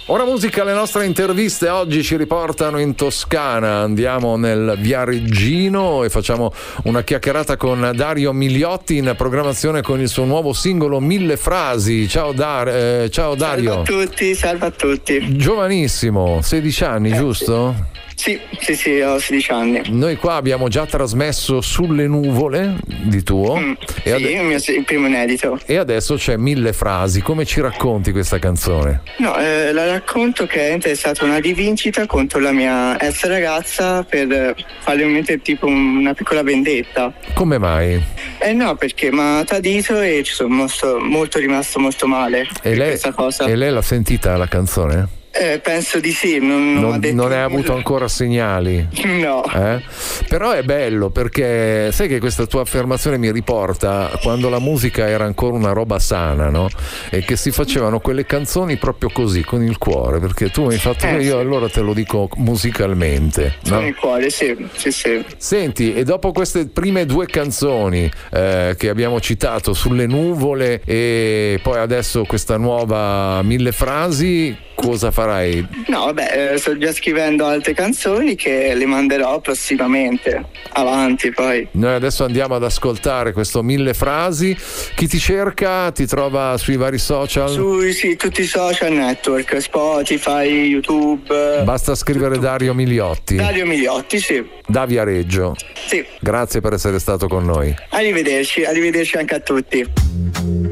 Ora musica, le nostre interviste oggi ci riportano in Toscana, andiamo nel Viareggino e facciamo una chiacchierata con Dario Migliotti in programmazione con il suo nuovo singolo Mille Frasi. Ciao Dario. Salve a tutti. Giovanissimo, 16 anni, giusto? Sì, ho 16 anni. Noi qua abbiamo già trasmesso Sulle nuvole di tuo. Il primo inedito. E adesso c'è Mille Frasi. Come ci racconti questa canzone? No, la racconto che è stata una rivincita contro la mia ex ragazza per farle mettere tipo una piccola vendetta. Come mai? No, perché mi ha tradito e ci sono rimasto molto male per questa cosa. E lei l'ha sentita la canzone? Penso di sì, non hai avuto ancora segnali? No. Però è bello perché sai che questa tua affermazione mi riporta quando la musica era ancora una roba sana, no? E che si facevano quelle canzoni proprio così, con il cuore, perché tu mi hai fatto io allora te lo dico musicalmente, no? Con il cuore, sì. Senti, e dopo queste prime due canzoni che abbiamo citato, Sulle nuvole e poi adesso questa nuova Mille Frasi, cosa farai? No, vabbè, sto già scrivendo altre canzoni che le manderò prossimamente, avanti poi. Noi adesso andiamo ad ascoltare questo Mille Frasi. Chi ti cerca? Ti trova sui vari social? Sì, tutti i social network, Spotify, YouTube. Basta scrivere tutto. Dario Migliotti. Dario Migliotti, sì. Da Viareggio. Sì. Grazie per essere stato con noi. Arrivederci anche a tutti.